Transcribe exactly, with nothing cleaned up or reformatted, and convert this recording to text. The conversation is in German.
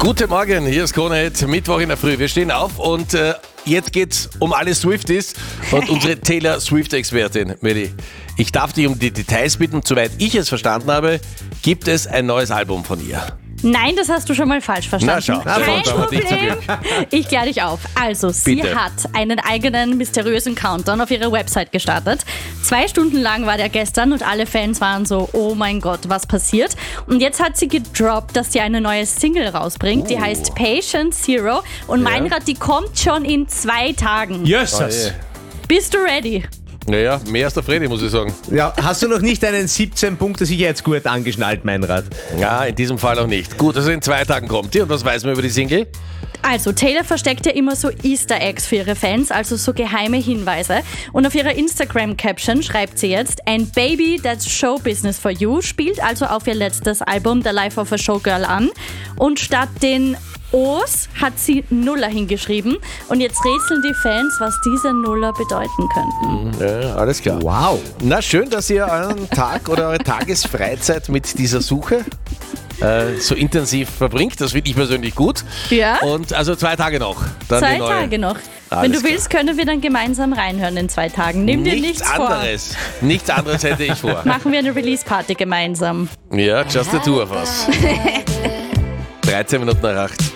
Guten Morgen, hier ist Krone-Hit, Mittwoch in der Früh. Wir stehen auf und äh, jetzt geht's um alle Swifties und unsere Taylor Swift-Expertin, Medi. Ich darf dich um die Details bitten. Soweit ich es verstanden habe, gibt es ein neues Album von ihr. Nein, das hast du schon mal falsch verstanden. Na schau, Kein da war dich zum Problem. Glück. Ich kläre dich auf. Also, sie Bitte. hat einen eigenen mysteriösen Countdown auf ihrer Website gestartet. Zwei Stunden lang war der gestern und alle Fans waren so, oh mein Gott, was passiert? Und jetzt hat sie gedroppt, dass sie eine neue Single rausbringt. Die Oh. heißt Patient Zero. Und mein Ja. Rat, die kommt schon in zwei Tagen. Jösses. Bist du ready? Naja, mehr als der Freddy, muss ich sagen. Ja, hast du noch nicht einen siebzehn Punkte Sicherheitsgurt angeschnallt, Meinrad? Ja, in diesem Fall noch nicht. Gut, also in zwei Tagen kommt die. Und was weiß man über die Single? Also, Taylor versteckt ja immer so Easter Eggs für ihre Fans, also so geheime Hinweise. Und auf ihrer Instagram-Caption schreibt sie jetzt, ein Baby that's show business for you, spielt also auf ihr letztes Album The Life of a Showgirl an. Und statt den O's hat sie Nuller hingeschrieben. Und jetzt rätseln die Fans, was diese Nuller bedeuten könnten. Ja, alles klar. Wow. Na, schön, dass ihr euren Tag oder eure Tagesfreizeit mit dieser Suche äh, so intensiv verbringt. Das finde ich persönlich gut. Ja. Und also zwei Tage noch. Dann Zwei die neue. Tage noch. Alles Wenn du klar. willst, können wir dann gemeinsam reinhören in zwei Tagen. Nimm dir Nichts nichts vor. anderes. Nichts anderes hätte ich vor. Machen wir eine Release-Party gemeinsam. Ja, just the two of us. dreizehn Minuten nach acht.